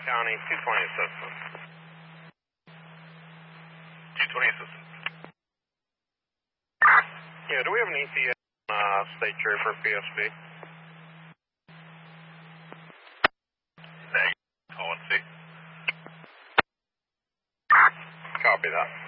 County, 220 assistant. 220 assistant. Yeah, do we have an ETA State Trooper PSB? Negative. ONC. Copy that.